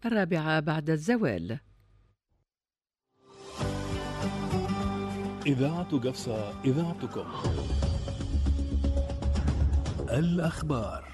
الرابعة بعد الزوال. إذاعة قفصة، إذاعتكم. الأخبار.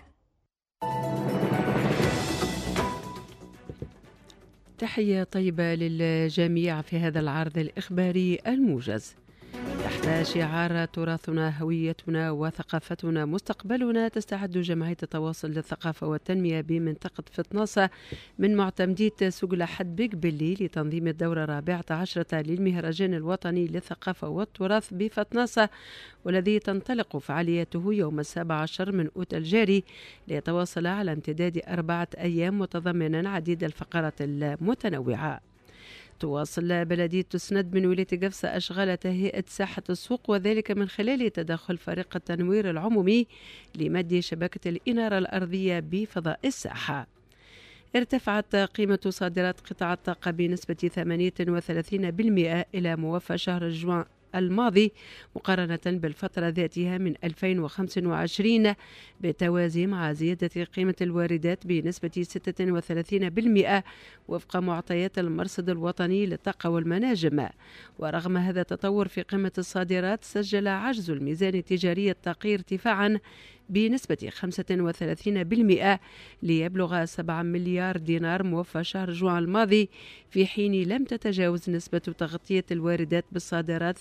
تحية طيبة للجميع في هذا العرض الإخباري الموجز. تحت شعار تراثنا هويتنا وثقافتنا مستقبلنا، تستعد جمعية التواصل للثقافة والتنمية بمنطقة فتناصة من معتمدية سوق لحد بيك بلي لتنظيم الدورة 14 للمهرجان الوطني للثقافة والتراث بفتناصة، والذي تنطلق فعاليته يوم 17 من أوت الجاري ليتواصل على امتداد 4 أيام، متضمنا عديد الفقرات المتنوعة. تواصل بلدية تسند من ولاية قفصة أشغال تهيئة ساحة السوق، وذلك من خلال تدخل فريق التنوير العمومي لمد شبكة الإنارة الأرضية بفضاء الساحة. ارتفعت قيمة صادرات قطاع الطاقة بنسبة 38% إلى موفى شهر جوان الماضي مقارنة بالفترة ذاتها من 2025، بالتوازي مع زيادة قيمة الواردات بنسبة 36% وفق معطيات المرصد الوطني للطاقة والمناجم. ورغم هذا التطور في قيمة الصادرات، سجل عجز الميزان التجاري الطاقي ارتفاعا بنسبة 35% ليبلغ 7 مليار دينار موفى شهر جوان الماضي، في حين لم تتجاوز نسبة تغطية الواردات بالصادرات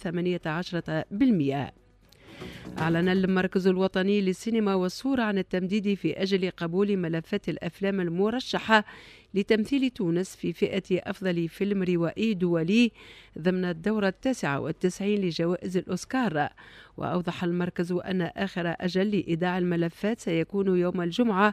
18%. أعلن المركز الوطني للسينما والصورة عن التمديد في أجل قبول ملفات الأفلام المرشحة لتمثيل تونس في فئة أفضل فيلم روائي دولي ضمن الدورة 99 لجوائز الأوسكار. وأوضح المركز أن آخر أجل لإيداع الملفات سيكون يوم الجمعة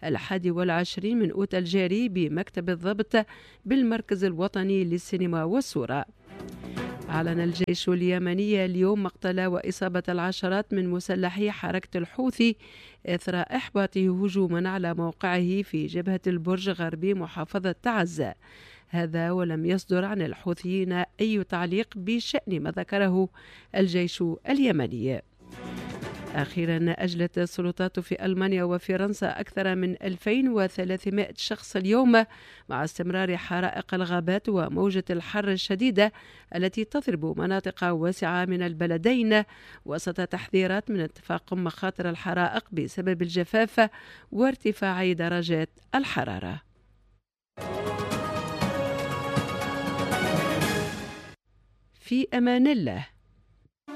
21 من أوت الجاري بمكتب الضبط بالمركز الوطني للسينما والصورة. أعلن الجيش اليمني اليوم مقتل وإصابة العشرات من مسلحي حركة الحوثي إثر إحباطه هجوما على موقعه في جبهة البرج غربي محافظة تعز. هذا ولم يصدر عن الحوثيين أي تعليق بشأن ما ذكره الجيش اليمني. أخيرا، أجلت السلطات في ألمانيا وفرنسا أكثر من 2300 شخص اليوم مع استمرار حرائق الغابات وموجة الحر الشديدة التي تضرب مناطق واسعة من البلدين، وسط تحذيرات من تفاقم مخاطر الحرائق بسبب الجفاف وارتفاع درجات الحرارة. في أمان الله.